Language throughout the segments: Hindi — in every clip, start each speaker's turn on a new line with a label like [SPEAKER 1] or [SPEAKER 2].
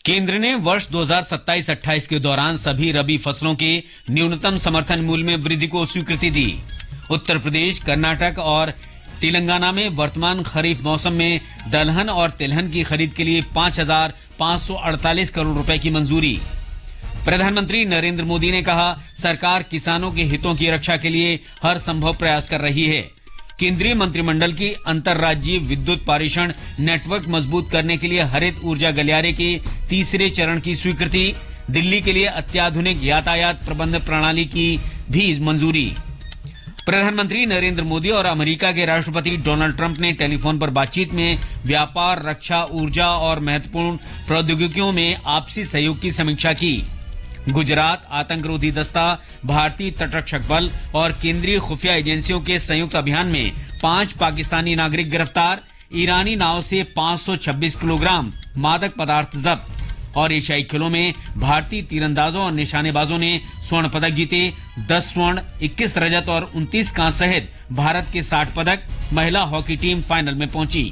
[SPEAKER 1] केंद्र ने वर्ष 2027-28 के दौरान सभी रबी फसलों के न्यूनतम समर्थन मूल्य में वृद्धि को स्वीकृति दी। उत्तर प्रदेश, कर्नाटक और तेलंगाना में वर्तमान खरीफ मौसम में दलहन और तिलहन की खरीद के लिए 5,548 करोड़ रुपए की मंजूरी। प्रधानमंत्री नरेंद्र मोदी ने कहा, सरकार किसानों के हितों की रक्षा के लिए हर संभव प्रयास कर रही है। केंद्रीय मंत्रिमंडल की अंतर्राज्यीय विद्युत पारेषण नेटवर्क मजबूत करने के लिए हरित ऊर्जा गलियारे के तीसरे चरण की स्वीकृति। दिल्ली के लिए अत्याधुनिक यातायात प्रबंधन प्रणाली की भी मंजूरी। प्रधानमंत्री नरेंद्र मोदी और अमेरिका के राष्ट्रपति डोनाल्ड ट्रंप ने टेलीफोन पर बातचीत में व्यापार, रक्षा, ऊर्जा और महत्वपूर्ण प्रौद्योगिकियों में आपसी सहयोग की समीक्षा की। गुजरात आतंकरोधी दस्ता, भारतीय तटरक्षक बल और केंद्रीय खुफिया एजेंसियों के संयुक्त अभियान में 5 पाकिस्तानी नागरिक गिरफ्तार। ईरानी नाव से 526 किलोग्राम मादक पदार्थ जब्त। और एशियाई खेलों में भारतीय तीरंदाजों और निशानेबाजों ने स्वर्ण पदक जीते। 10 स्वर्ण, 21 रजत और 29 कांस्य सहित भारत के 60 पदक। महिला हॉकी टीम फाइनल में पहुंची।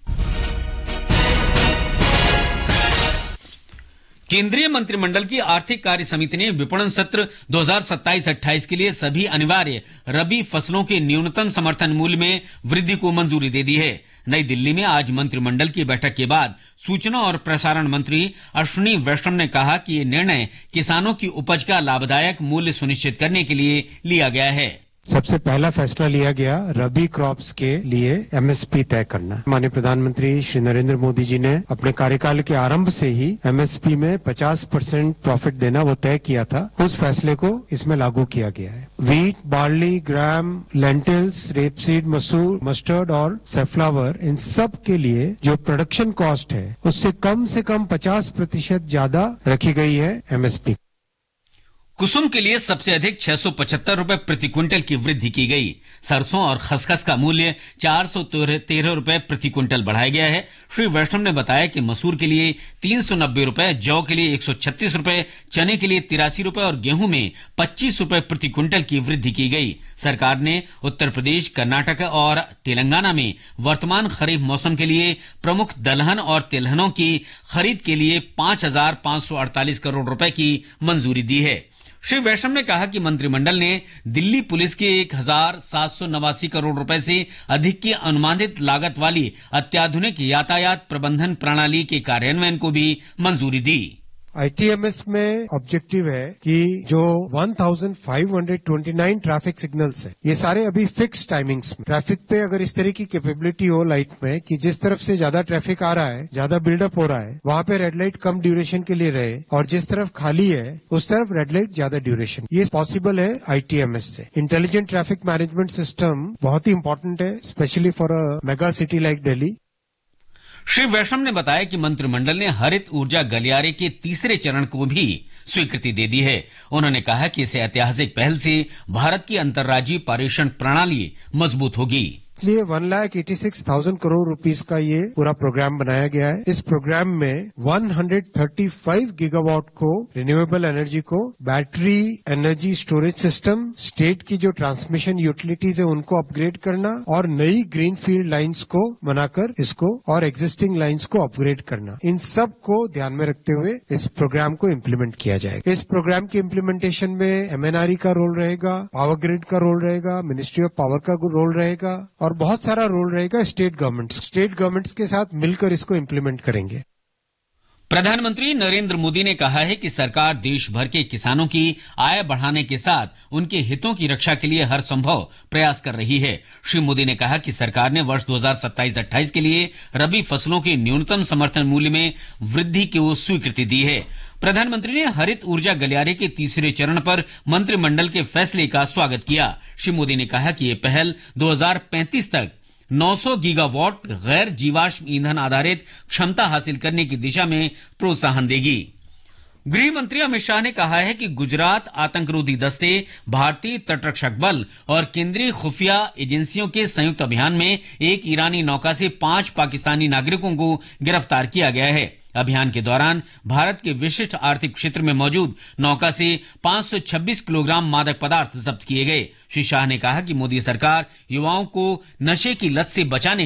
[SPEAKER 1] केंद्रीय मंत्रिमंडल की आर्थिक कार्य समिति ने विपणन सत्र 2027-28 के लिए सभी अनिवार्य रबी फसलों के न्यूनतम समर्थन मूल्य में वृद्धि को मंजूरी दे दी है। नई दिल्ली में आज मंत्रिमंडल की बैठक के बाद सूचना और प्रसारण मंत्री अश्विनी वैष्णव ने कहा कि ये निर्णय किसानों की उपज का लाभदायक मूल्य सुनिश्चित करने के लिए लिया गया है।
[SPEAKER 2] सबसे पहला फैसला लिया गया रबी क्रॉप्स के लिए एमएसपी तय करना। माननीय प्रधानमंत्री श्री नरेंद्र मोदी जी ने अपने कार्यकाल के आरंभ से ही एमएसपी में 50% प्रॉफिट देना वो तय किया था। उस फैसले को इसमें लागू किया गया है। व्हीट, बार्ली, ग्राम, लेंटिल्स, रेपसीड, मसूर, मस्टर्ड और सैफ्लावर, इन सब के लिए जो प्रोडक्शन कॉस्ट है उससे कम 50% ज्यादा रखी गई है एमएसपी।
[SPEAKER 1] कुसुम के लिए सबसे अधिक 675 रुपए प्रति क्विंटल की वृद्धि की गई। सरसों और खसखस का मूल्य 413 रुपए प्रति क्विंटल बढ़ाया गया है। श्री वैष्णव ने बताया कि मसूर के लिए 390 रुपए, जौ के लिए 136 रुपए, चने के लिए 83 रुपए और गेहूं में 25 रुपए प्रति क्विंटल की वृद्धि की गई। सरकार ने उत्तर प्रदेश, कर्नाटक और तेलंगाना में वर्तमान खरीफ मौसम के लिए प्रमुख दलहन और तिलहनों की खरीद के लिए 5,548 करोड़ रुपए की मंजूरी दी है। श्री वैष्णव ने कहा कि मंत्रिमंडल ने दिल्ली पुलिस के 1,789 करोड़ रुपए से अधिक की अनुमानित लागत वाली अत्याधुनिक यातायात प्रबंधन प्रणाली के कार्यान्वयन को भी मंजूरी दी।
[SPEAKER 2] आईटीएमएस में ऑब्जेक्टिव है कि जो 1529 ट्रैफिक सिग्नल्स है, ये सारे अभी फिक्स टाइमिंग्स में ट्रैफिक पे अगर इस तरह की कैपेबिलिटी हो लाइट में कि जिस तरफ से ज्यादा ट्रैफिक आ रहा है, ज्यादा बिल्डअप हो रहा है, वहां पे रेड लाइट कम ड्यूरेशन के लिए रहे और जिस तरफ खाली है उस तरफ रेड लाइट ज्यादा ड्यूरेशन, ये पॉसिबल है आईटीएमएस से। इंटेलिजेंट ट्रैफिक मैनेजमेंट सिस्टम बहुत ही इंपॉर्टेंट है, specially for a mega city like Delhi.
[SPEAKER 1] Shri वैष्णव ने बताया कि मंत्रिमंडल ने हरित ऊर्जा गलियारे के तीसरे चरण को भी स्वीकृति दे दी है। उन्होंने कहा कि इस ऐतिहासिक पहल से भारत की अंतर्राज्यीय पारेषण प्रणाली मजबूत होगी।
[SPEAKER 2] इसलिए 1,86,000 करोड़ रुपीस का ये पूरा प्रोग्राम बनाया गया है। इस प्रोग्राम में 135 गीगावाट को रिन्यूएबल एनर्जी को, battery energy storage system, state की जो ट्रांसमिशन यूटिलिटीज है उनको अपग्रेड करना और नई ग्रीनफील्ड लाइंस को बनाकर इसको और एग्जिस्टिंग लाइंस को अपग्रेड करना, इन सब को ध्यान में रखते हुए इस प्रोग्राम को इम्प्लीमेंट किया जाएगा। इस प्रोग्राम की इम्प्लीमेंटेशन में एमएनआरई का रोल रहेगा, पावर ग्रिड का रोल रहेगा, मिनिस्ट्री ऑफ पावर का रोल रहेगा और बहुत सारा रोल रहेगा स्टेट गवर्नमेंट्स के साथ मिलकर इसको इम्प्लीमेंट करेंगे।
[SPEAKER 1] प्रधानमंत्री नरेंद्र मोदी ने कहा है कि सरकार देश भर के किसानों की आय बढ़ाने के साथ उनके हितों की रक्षा के लिए हर संभव प्रयास कर रही है। श्री मोदी ने कहा कि सरकार ने वर्ष 2027-28 के लिए रबी फसलों के न्यूनतम समर्थन मूल्य में वृद्धि की स्वीकृति दी है। प्रधानमंत्री ने हरित ऊर्जा गलियारे के तीसरे चरण पर मंत्रिमंडल के फैसले का स्वागत किया। श्री मोदी ने कहा कि ये पहल 2035 तक 900 गीगावाट गैर जीवाश्म ईंधन आधारित क्षमता हासिल करने की दिशा में प्रोत्साहन देगी। गृह मंत्री अमित शाह ने कहा है कि गुजरात आतंकरोधी दस्ते, भारतीय तटरक्षक बल और केंद्रीय खुफिया एजेंसियों के संयुक्त अभियान में एक ईरानी नौका से 5 पाकिस्तानी नागरिकों को गिरफ्तार किया गया है। अभियान के दौरान भारत के विशिष्ट आर्थिक क्षेत्र में मौजूद नौका से 526 किलोग्राम मादक पदार्थ जब्त किए गए। श्री शाह ने कहा कि मोदी सरकार युवाओं को नशे की लत से बचाने